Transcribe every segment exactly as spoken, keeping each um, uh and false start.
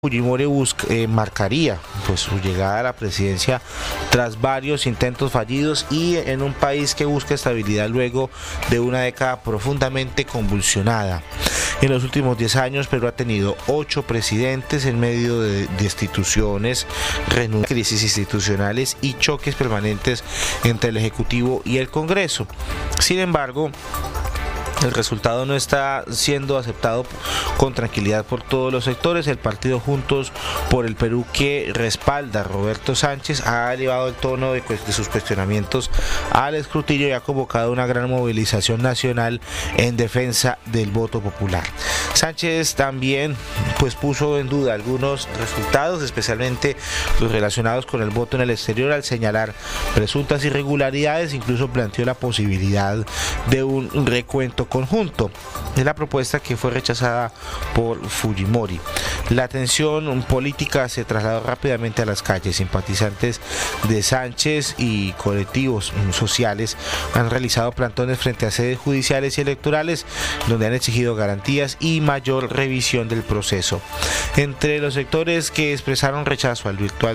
Fujimori busca, eh, marcaría pues su llegada a la presidencia tras varios intentos fallidos y en un país que busca estabilidad luego de una década profundamente convulsionada. En los últimos diez años Perú ha tenido ocho presidentes en medio de destituciones, crisis institucionales y choques permanentes entre el Ejecutivo y el Congreso. Sin embargo, el resultado no está siendo aceptado con tranquilidad por todos los sectores. El partido Juntos por el Perú, que respalda a Roberto Sánchez, ha elevado el tono de, de sus cuestionamientos al escrutinio y ha convocado una gran movilización nacional en defensa del voto popular. Sánchez también pues puso en duda algunos resultados, especialmente los relacionados con el voto en el exterior, al señalar presuntas irregularidades. Incluso planteó la posibilidad de un recuento conjunto. Es la propuesta que fue rechazada por Fujimori. La tensión política se trasladó rápidamente a las calles. Simpatizantes de Sánchez y colectivos sociales han realizado plantones frente a sedes judiciales y electorales, donde han exigido garantías y mayor revisión del proceso. Entre los sectores que expresaron rechazo al virtual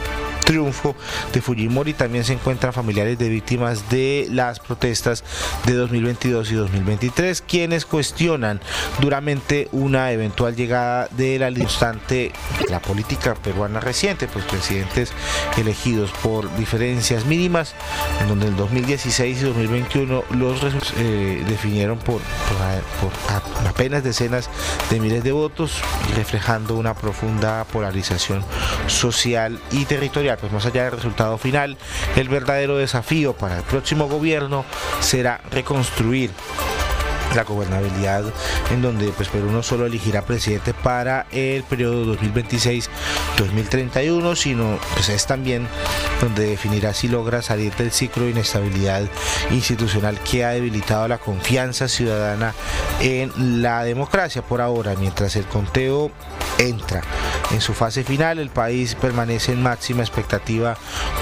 triunfo de Fujimori también se encuentran familiares de víctimas de las protestas de dos mil veintidós y dos mil veintitrés, quienes cuestionan duramente una eventual llegada de la constante la política peruana reciente, pues presidentes elegidos por diferencias mínimas, en donde en dos mil dieciséis y dos mil veintiuno los resultados eh, definieron por, por, por apenas decenas de miles de votos, reflejando una profunda polarización social y territorial. Pues más allá del resultado final, el verdadero desafío para el próximo gobierno será reconstruir la gobernabilidad, en donde pues Perú no solo elegirá presidente para el periodo dos mil veintiséis dos mil treinta y uno, sino pues es también donde definirá si logra salir del ciclo de inestabilidad institucional que ha debilitado la confianza ciudadana en la democracia. Por ahora, mientras el conteo entra en su fase final, el país permanece en máxima expectativa,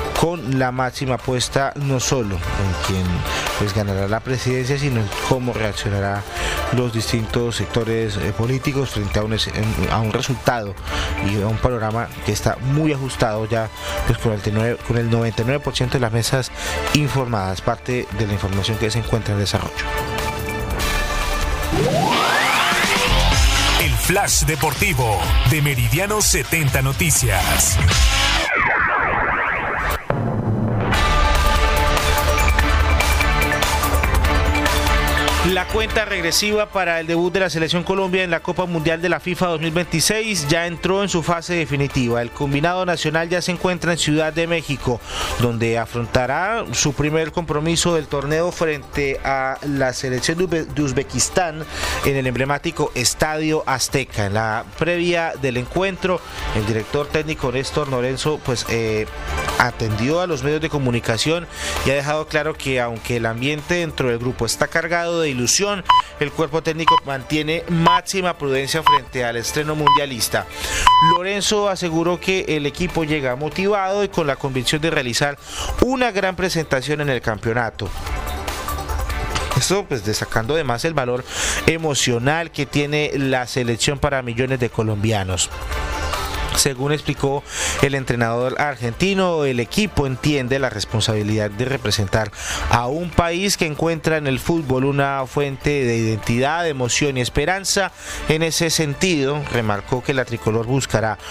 con la máxima apuesta no solo en quien pues ganará la presidencia, sino en cómo reaccionará los distintos sectores eh, políticos frente a un, a un resultado y a un panorama que está muy ajustado ya pues con el, con el noventa y nueve por ciento de las mesas informadas, parte de la información que se encuentra en desarrollo. El Flash Deportivo de Meridiano setenta Noticias. La cuenta regresiva para el debut de la Selección Colombia en la Copa Mundial de la FIFA dos mil veintiséis ya entró en su fase definitiva. El combinado nacional ya se encuentra en Ciudad de México, donde afrontará su primer compromiso del torneo frente a la selección de Uzbekistán en el emblemático Estadio Azteca. En la previa del encuentro, el director técnico Néstor Lorenzo pues eh, atendió a los medios de comunicación y ha dejado claro que aunque el ambiente dentro del grupo está cargado de ilusión, el cuerpo técnico mantiene máxima prudencia frente al estreno mundialista. Lorenzo aseguró que el equipo llega motivado y con la convicción de realizar una gran presentación en el campeonato. Esto pues destacando además el valor emocional que tiene la selección para millones de colombianos. Según explicó el entrenador argentino, el equipo entiende la responsabilidad de representar a un país que encuentra en el fútbol una fuente de identidad, emoción y esperanza. En ese sentido, remarcó que la tricolor buscará